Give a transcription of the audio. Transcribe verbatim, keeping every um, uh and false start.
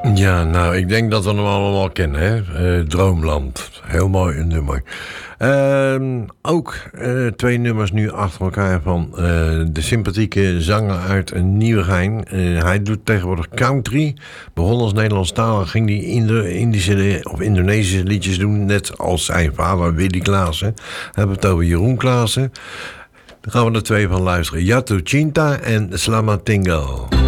Ja, nou, ik denk dat we hem allemaal kennen, hè? Uh, Droomland. Heel mooi nummer. Uh, ook uh, twee nummers nu achter elkaar van uh, de sympathieke zanger uit Nieuwegein. Uh, hij doet tegenwoordig country. Begon als Nederlandstalig, ging hij Indo- Indische of Indonesische liedjes doen, net als zijn vader Willy Klaassen. We hebben het over Jeroen Klaassen. Daar gaan we er twee van luisteren. Jatuh Cinta en Selamat Tinggal.